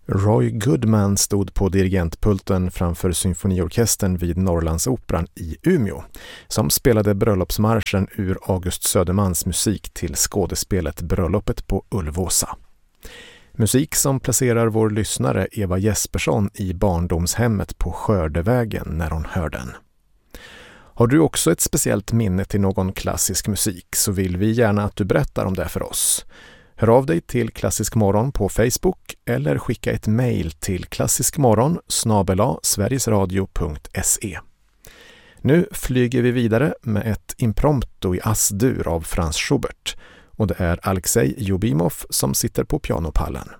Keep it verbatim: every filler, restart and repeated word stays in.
Roy Goodman stod på dirigentpulten framför symfoniorkestern vid Norrlandsoperan i Umeå, som spelade bröllopsmarschen ur August Södermans musik till skådespelet Bröllopet på Ulvåsa. Musik som placerar vår lyssnare Eva Jespersson i barndomshemmet på Skördevägen när hon hör den. Har du också ett speciellt minne till någon klassisk musik så vill vi gärna att du berättar om det för oss. Hör av dig till Klassisk Morgon på Facebook eller skicka ett mejl till klassiskmorgon snabel-a sverigesradio punkt se. Nu flyger vi vidare med ett impromptu i As-dur av Franz Schubert och det är Alexej Jobimov som sitter på pianopallen.